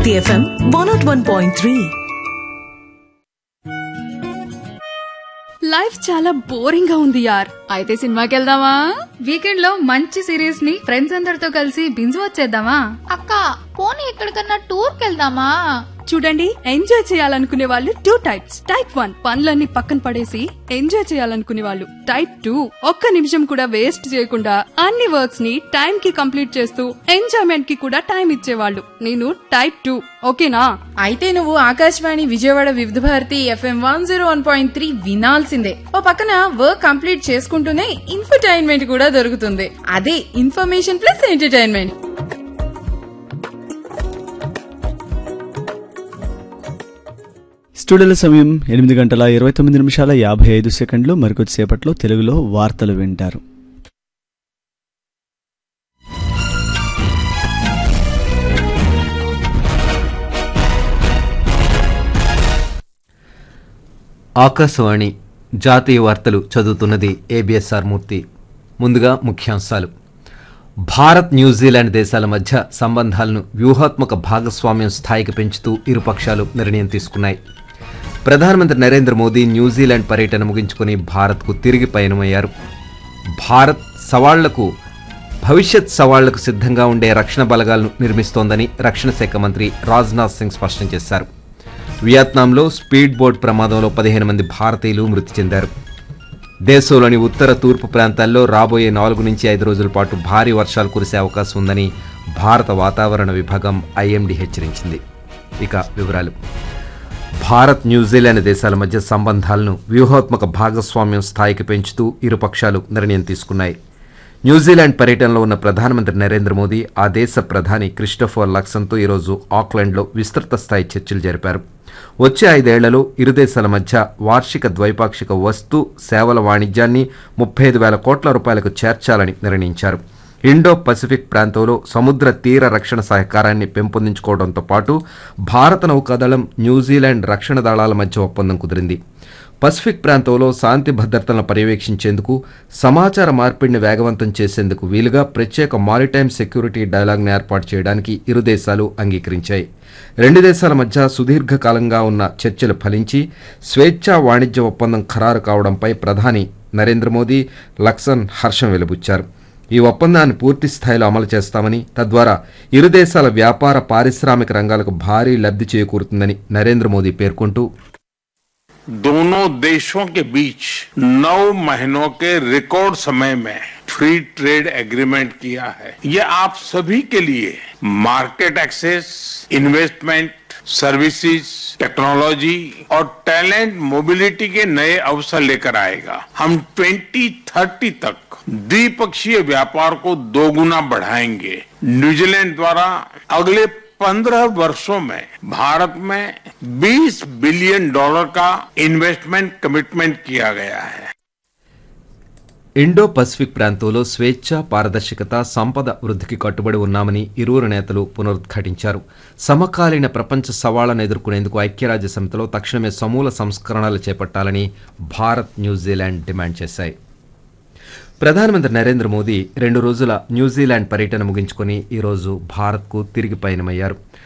Hit FM 101.3. Life చాలా boring గా ఉంది యార్. అయితే సినిమాకి వెళ్దామా? వీకెండ్ లో మంచి సిరీస్ ని ఫ్రెండ్స్ అందరితో కలిసి బింజ్ వచ్చేద్దామా? అక్క పోనీ ఎక్కడికన్నా టూర్ కెళ్దామా? చూడండి, ఎంజాయ్ చేయాలనుకునే వాళ్ళు 2 టైప్స్. టైప్ 1 పనులన్నీ పక్కన పడేసి ఎంజాయ్ చేయాలనుకునే వాళ్ళు. టైప్ 2 ఒక్క నిమిషం కూడా వేస్ట్ చేయకుండా అన్ని వర్క్స్ ని టైం కి కంప్లీట్ చేస్తూ ఎంజాయ్మెంట్ కి కూడా టైం ఇచ్చేవాళ్ళు. నేను టైప్ 2. ఓకేనా? అయితే నువ్వు ఆకాశవాణి విజయవాడ వివిధ భారతి FM 101.3 వినాల్సిందే. ఓ పక్కన వర్క్ కంప్లీట్ చేసుకుంటూనే ఇన్ఫర్టైన్మెంట్ కూడా దొరుకుతుంది. అదే ఇన్ఫర్మేషన్ ప్లస్ ఎంటర్టైన్మెంట్. స్టూడియోల సమయం 8:29:55. మరికొద్దిసేపట్లో తెలుగులో వార్తలు వింటారు. ఆకాశవాణి జాతీయ వార్తలు చదువుతున్నది ఏబిఎస్ఆర్ మూర్తి. ముందుగా ముఖ్యాంశాలు. భారత్ న్యూజిలాండ్ దేశాల మధ్య సంబంధాలను వ్యూహాత్మక భాగస్వామ్యం స్థాయికి పెంచుతూ ఇరుపక్షాలు నిర్ణయం తీసుకున్నాయి. ప్రధానమంత్రి నరేంద్ర మోదీ న్యూజిలాండ్ పర్యటన ముగించుకుని భారత్కు తిరిగి పయనమయ్యారు. భారత్ భవిష్యత్ సవాళ్లకు సిద్ధంగా ఉండే రక్షణ బలగాలను నిర్మిస్తోందని రక్షణ శాఖ మంత్రి రాజ్నాథ్ సింగ్ స్పష్టం చేశారు. వియత్నాంలో స్పీడ్ బోట్ ప్రమాదంలో 15 మంది భారతీయులు మృతి చెందారు. దేశంలోని ఉత్తర తూర్పు ప్రాంతాల్లో రాబోయే 4 నుంచి 5 రోజుల పాటు భారీ వర్షాలు కురిసే అవకాశం ఉందని భారత వాతావరణ విభాగం IMD హెచ్చరించింది. ఇక వివరాలు. భారత్ న్యూజిలాండ్ దేశాల మధ్య సంబంధాలను వ్యూహాత్మక భాగస్వామ్యం స్థాయికి పెంచుతూ ఇరుపక్షాలు నిర్ణయం తీసుకున్నాయి. న్యూజిలాండ్ పర్యటనలో ఉన్న ప్రధానమంత్రి నరేంద్ర మోదీ ఆ దేశ ప్రధాని క్రిస్టోఫర్ లక్సన్తో ఈరోజు ఆక్లాండ్లో విస్తృత స్థాయి చర్చలు జరిపారు. వచ్చే 5 ఏళ్లలో ఇరు దేశాల మధ్య వార్షిక ద్వైపాక్షిక వస్తు సేవల వాణిజ్యాన్ని 35,000 కోట్ల రూపాయలకు చేర్చాలని నిర్ణయించారు. ఇండో పసిఫిక్ ప్రాంతంలో సముద్ర తీర రక్షణ సహకారాన్ని పెంపొందించుకోవడంతో పాటు భారత నౌకాదళం, న్యూజిలాండ్ రక్షణ దళాల మధ్య ఒప్పందం కుదిరింది. పసిఫిక్ ప్రాంతంలో శాంతి భద్రతలను పర్యవేక్షించేందుకు, సమాచార మార్పిడిని వేగవంతం చేసేందుకు వీలుగా ప్రత్యేక మారిటైమ్ సెక్యూరిటీ డైలాగ్ను ఏర్పాటు చేయడానికి ఇరు దేశాలు అంగీకరించాయి. 2 దేశాల మధ్య సుదీర్ఘకాలంగా ఉన్న చర్చలు ఫలించి స్వేచ్ఛా వాణిజ్య ఒప్పందం ఖరారు కావడంపై ప్రధాని నరేంద్ర మోదీ, లక్సన్ హర్షం వెలిబుచ్చారు. ఈ ఒప్పందాన్ని పూర్తి స్థాయిలో అమలు చేస్తామని, తద్వారా ఇరు దేశాల వ్యాపార, పారిశ్రామిక రంగాలకు భారీ లబ్ధి చేకూరుతుందని నరేంద్ర మోదీ పేర్కొంటూ, दोनों देशों के बीच 9 महीनों के रिकॉर्ड समय में फ्री ट्रेड एग्रीमेंट किया है. ये आप सभी के लिए market access, investment, services, technology और टैलेंट मोबिलिटी के नए अवसर लेकर आएगा. हम 2030 तक द्विपक्षीय व्यापार को दोगुना बढ़ाएंगे. न्यूजीलैंड द्वारा अगले 15 वर्षों में भारत में $20 बिलियन का इन्वेस्टमेंट कमिटमेंट किया गया है. ఇండో పసిఫిక్ ప్రాంతంలో స్వేచ్ఛ, పారదర్శకత, సంపద వృద్ధికి కట్టుబడి ఉన్నామని ఇరువురు నేతలు పునరుద్ఘాటించారు. సమకాలీన ప్రపంచ సవాళ్లను ఎదుర్కొనేందుకు ఐక్యరాజ్య సమితిలో తక్షణమే సమూల సంస్కరణలు చేపట్టాలని భారత్, న్యూజిలాండ్ డిమాండ్ చేశాయి. ప్రధానమంత్రి నరేంద్ర మోదీ 2 రోజుల న్యూజిలాండ్ పర్యటన ముగించుకుని ఈరోజు భారత్కు తిరిగి పయనమయ్యారు.